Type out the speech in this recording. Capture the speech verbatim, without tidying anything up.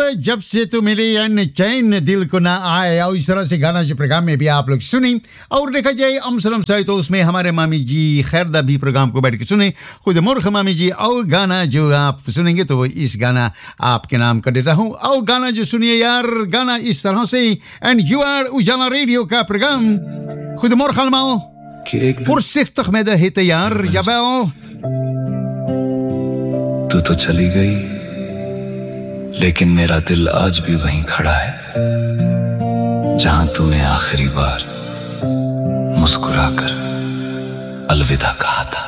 जब से तो मिले यानी चैन दिल को ना आए, और इस तरह से गाना जो प्रोग्राम में भी आप लोग सुने। और देखा जाए अमसलम साहिब तो उसमें हमारे मामी जी खैरदा भी प्रोग्राम को बैठ के सुने, खुद मूर्ख मामी जी। और गाना जो आप सुनेंगे तो इस गाना आपके नाम कर देता हूँ। और गाना जो सुनिए यार, गाना इस तरह से, and you are Ujala radio का प्रोग्राम खुद मूर्ख अलमाओ voorzichtig met de hitte jaar, jawel. तू तो चली गई, लेकिन मेरा दिल आज भी वहीं खड़ा है जहां तूने आखिरी बार मुस्कुराकर अलविदा कहा था।